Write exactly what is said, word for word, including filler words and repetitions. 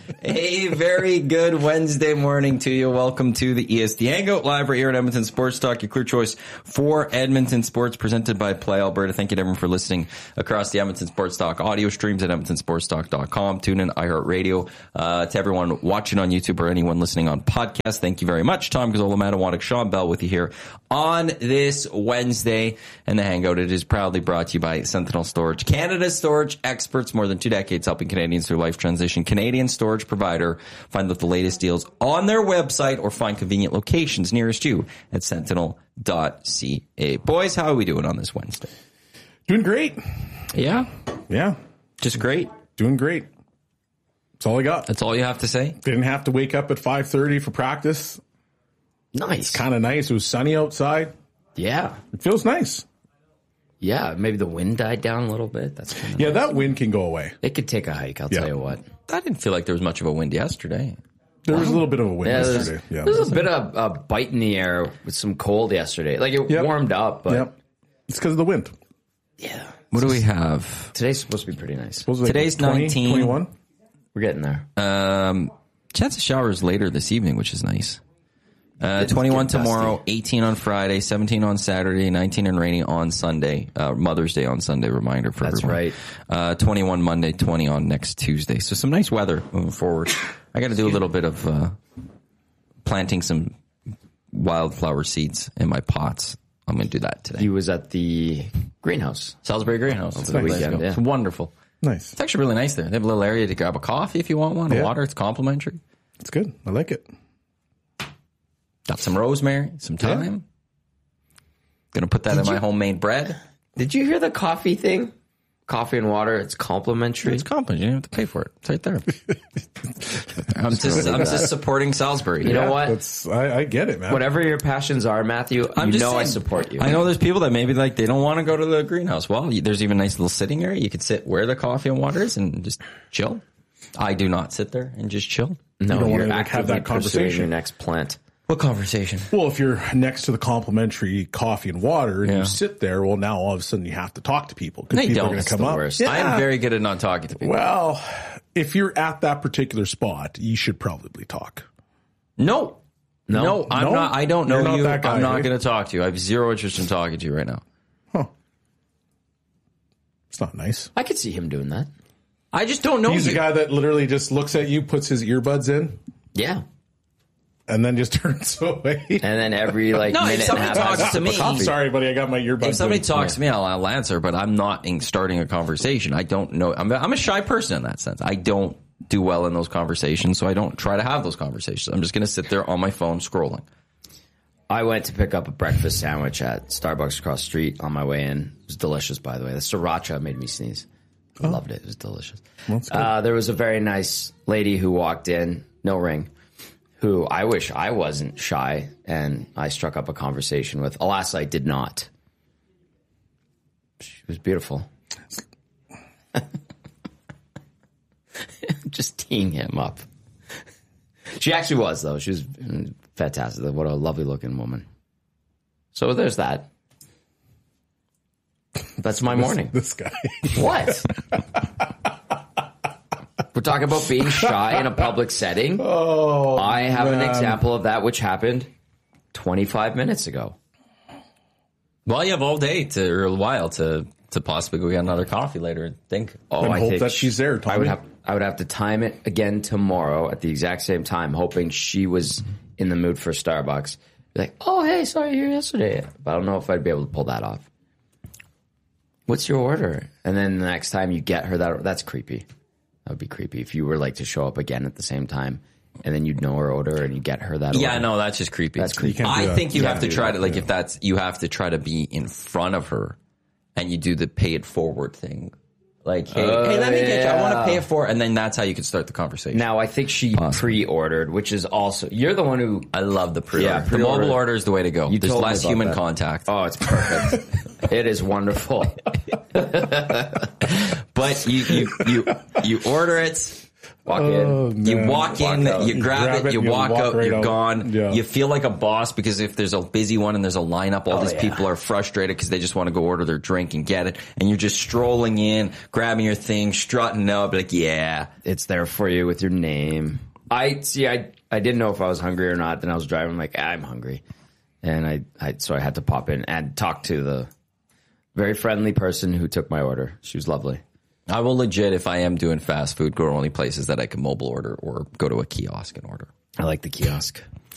A very good Wednesday morning to you. Welcome to the E S D Hangout live right here at Edmonton Sports Talk, your clear choice for Edmonton Sports, presented by Play Alberta. Thank you to everyone for listening across the Edmonton Sports Talk audio streams at edmonton sports talk dot com. Tune in, iHeartRadio. Uh, to everyone watching on YouTube or anyone listening on podcast, thank you very much. Tom Gazzola, Matawanek, Sean Bell with you here on this Wednesday. And the Hangout, it is proudly brought to you by Sentinel Storage, Canada's storage experts, more than two decades helping Canadians through life transition. Canadian storage provider. Find out the latest deals on their website or find convenient locations nearest you at sentinel dot c a. Boys, how are we doing on this Wednesday? Doing great. Yeah? Yeah. Just great? Doing great. That's all I got. That's all you have to say? Didn't have to wake up at five thirty for practice. Nice. Kind of nice. It was sunny outside. Yeah. It feels nice. Yeah. Maybe the wind died down a little bit. That's kind of Yeah, nice. that wind can go away. It could take a hike, I'll Yeah. tell you what. I didn't feel like there was much of a wind yesterday. There was a little bit of a wind Yeah, yesterday. there's, Yeah. there's a bit of a bite in the air with some cold yesterday. Like it Yep. warmed up, but Yep. It's because of the wind. yeah. What do we have? Today's supposed to be pretty nice. What was it, like Today's twenty, nineteen. twenty-one? We're getting there. Um, chance of showers later this evening, which is nice. Uh, twenty-one get dusty. tomorrow, eighteen on Friday, seventeen on Saturday, nineteen and rainy on Sunday. Uh, Mother's Day on Sunday, reminder for That's everyone. right. Uh, twenty-one Monday, twenty on next Tuesday. So some nice weather moving forward. I got to do a little bit of uh, planting some wildflower seeds in my pots. I'm going to do that today. He was at the greenhouse. Salisbury Greenhouse. Over the weekend, yeah. It's wonderful. Nice. It's actually really nice there. They have a little area to grab a coffee if you want one. Yeah. Water, it's complimentary. It's good. I like it. Got some rosemary, some thyme. Yeah. Gonna put that in my homemade bread. Did you hear the coffee thing? Coffee and water, it's complimentary. It's complimentary. You don't have to pay for it. It's right there. I'm just, I'm just supporting Salisbury. You know what? That's, I, I get it, man. Whatever your passions are, Matthew, I'm you just know I saying, support you. I know there's people that maybe like they don't want to go to the greenhouse. Well, you- there's even a nice little sitting area. You could sit where the coffee and water is and just chill. I do not sit there and just chill. No, You don't you're wanna, like, have actively that pursuing conversation. your next plant. What conversation? Well, if you're next to the complimentary coffee and water and Yeah. you sit there, well, now all of a sudden you have to talk to people because They people don't. are going It's to come the up. worst. Yeah. I am very good at not talking to people. Well, if you're at that particular spot, you should probably talk. No. No? No, I'm No? not. I don't know You're not you. that guy, I'm not eh? going to talk to you. I have zero interest in talking to you right now. Huh. It's not nice. I could see him doing that. I just don't know He's you. the guy that literally just looks at you, puts his earbuds in, Yeah. and then just turns away. And then every like No, if minute and a somebody half, talks has a to cup of me- coffee. Sorry, buddy, I got my earbuds If somebody in. talks to me, I'll, I'll answer, but I'm not in starting a conversation. I don't know. I'm, I'm a shy person in that sense. I don't do well in those conversations, so I don't try to have those conversations. I'm just going to sit there on my phone scrolling. I went to pick up a breakfast sandwich at Starbucks across the street on my way in. It was delicious, by the way. The sriracha made me sneeze. I loved it. It was delicious. That's good. Uh, there was a very nice lady who walked in, no ring, who I wish I wasn't shy, and I struck up a conversation with. Alas, I did not. She was beautiful. Just teeing him up. She actually was, though. She was fantastic. What a lovely looking woman. So there's that. That's my morning. This guy. What? We're talking about being shy in a public setting. Oh, I have an man. example of that which happened twenty-five minutes ago. Well, you have all day to, or a while to, to possibly go get another coffee later and think. Oh, And I hope think that she's there, Tommy. I would have I would have to time it again tomorrow at the exact same time, hoping she was in the mood for Starbucks. Be like, oh, hey, saw you here yesterday. But I don't know if I'd be able to pull that off. What's your order? And then the next time you get her that, that's creepy. That would be creepy if you were like to show up again at the same time, and then you'd know her order and you get her that. Yeah, order. no, that's just creepy. That's creepy. You can't do I that. think you Yeah, have to do try that, to, like, if that's, you have to try to be in front of her and you do the pay it forward thing. Like, hey, Oh, hey, let me get you. I want to yeah. pay it forward. And then that's how you can start the conversation. Now I think she pre-ordered, which is also you're the one who. I love the pre-order. Yeah, the pre-order. mobile order is the way to go. You There's told me less about human that. contact. Oh, it's perfect. It is wonderful. But you, you, you, you order it. Walk Oh, in. You man. walk in, out. you grab, grab it, it, you you walk, walk out, right you're out. gone. Yeah. You feel like a boss because if there's a busy one and there's a lineup, all Oh, these yeah. people are frustrated because they just want to go order their drink and get it. And you're just strolling in, grabbing your thing, strutting up, like, yeah. It's there for you with your name. I see. I I didn't know if I was hungry or not. Then I was driving. I'm like, ah, I'm hungry, and I, I so I had to pop in and talk to the very friendly person who took my order. She was lovely. I will legit, if I am doing fast food, go to only places that I can mobile order or go to a kiosk and order. I like the kiosk.